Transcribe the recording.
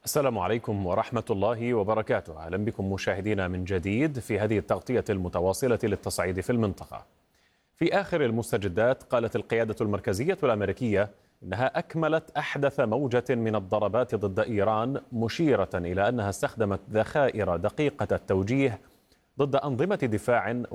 السلام عليكم ورحمة الله وبركاته. أهلا بكم مشاهدينا من جديد في هذه التغطية المتواصلة للتصعيد في المنطقة. في آخر المستجدات قالت القيادة المركزية الأمريكية إنها أكملت أحدث موجة من الضربات ضد إيران، مشيرة إلى أنها استخدمت ذخائر دقيقة التوجيه ضد أنظمة دفاع